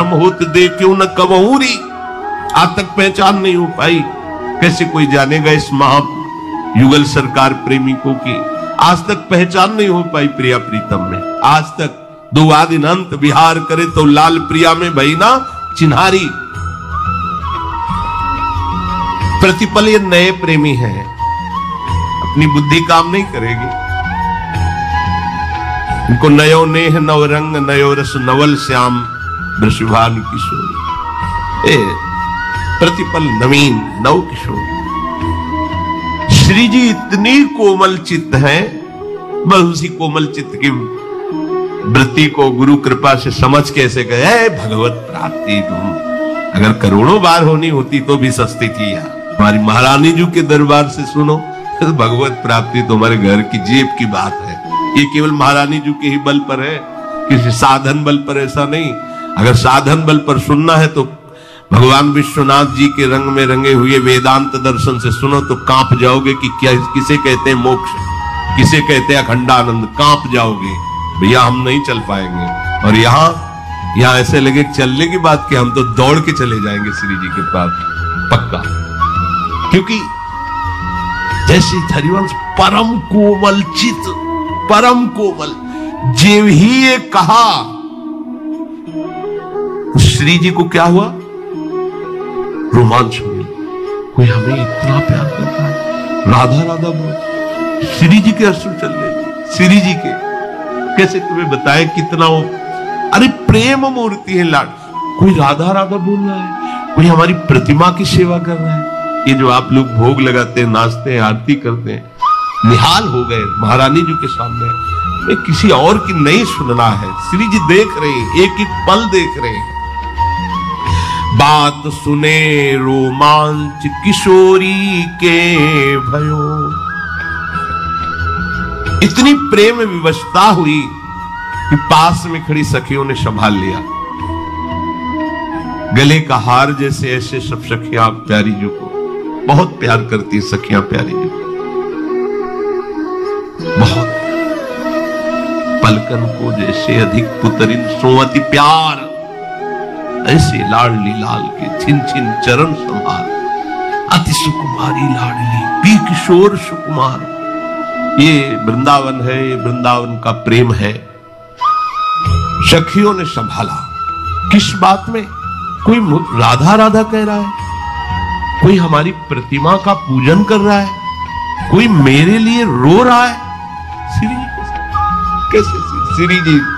राम होत दे क्यों न कबहूरी। आज तक पहचान नहीं हो पाई। कैसे कोई जानेगा इस महायुगल सरकार प्रेमी को की आज तक पहचान नहीं हो पाई प्रिया प्रीतम में। आज तक दो आदिन अंत विहार करे तो लाल प्रिया में भई ना चिन्हारी। प्रतिपल ये नए प्रेमी हैं, अपनी बुद्धि काम नहीं करेगी। इनको नयो नेह नव रंग नयो रस नवल श्याम वृषभान किशोर। प्रतिपल नवीन नव किशोर। श्री जी इतनी कोमल चित्त हैं, बस उसी कोमल चित्त की वृत्ति को गुरु कृपा से समझ कैसे गए भगवत प्राप्ति। तुम अगर करोड़ों बार होनी होती तो भी सस्ती थी यार। हमारी महारानी जी के दरबार से सुनो तो भगवत प्राप्ति तुम्हारे घर की जेब की बात है। ये केवल महारानी जी के ही बल पर है, किसी साधन बल पर ऐसा नहीं। अगर साधन बल पर सुनना है तो भगवान विश्वनाथ जी के रंग में रंगे हुए वेदांत दर्शन से सुनो तो कांप जाओगे कि क्या किसे कहते हैं मोक्ष, किसे कहते हैं अखंडानंद। कांप जाओगे भैया, हम नहीं चल पाएंगे। और यहाँ ऐसे लगे चलने की बात कि हम तो दौड़ के चले जाएंगे श्री जी के पास पक्का। क्योंकि जैसे हरिवंश परम कोमल चित, परम कोमल जीव ही ये कहा, श्री जी को क्या हुआ? रोमांच हुई। कोई हमें इतना प्यार करता है, राधा राधा बोल। श्री जी के अश्रु चल रहे, श्री जी के कैसे तुम्हें बताए कितना वो, अरे प्रेम मूर्ति है लाड। कोई राधा राधा बोल रहा है, कोई हमारी प्रतिमा की सेवा कर रहा है। ये जो आप लोग भोग लगाते हैं, नाचते हैं, आरती करते हैं, निहाल हो गए महारानी जी के सामने। मैं किसी और की नहीं सुनना है, श्री जी देख रहे हैं, एक एक पल देख रहे हैं। बात सुने रोमांच किशोरी के भयो। इतनी प्रेम विवशता हुई कि पास में खड़ी सखियों ने संभाल लिया। गले का हार जैसे ऐसे सब सखियां प्यारी जी को बहुत प्यार करती है। सखियां प्यारी जी को बहुत, पलकन को जैसे अधिक पुतरिन सोवती प्यार, ऐसे लाडली लाल के छिन छिन चरण संभाल। अति सुकुमारी लाडली पी किशोर सुकुमार। ये वृंदावन है, ये वृंदावन का प्रेम है। सखियों ने संभाला। किस बात में? कोई राधा राधा कह रहा है, कोई हमारी प्रतिमा का पूजन कर रहा है, कोई मेरे लिए रो रहा है। श्री कैसे श्री जी